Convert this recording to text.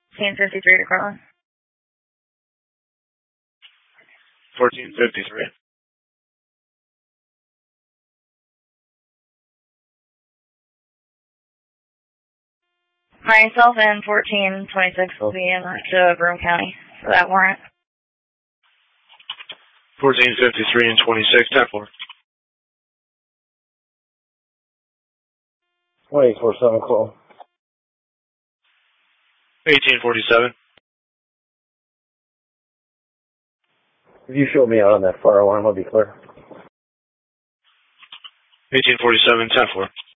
1453 to Cortland. 1453. Myself and 1426 will be in to Broome County for that warrant. 1453 and 26, 10-4. 2847, call. 1847. If you show me out on that fire alarm, I'll be clear. 1847, 10-4.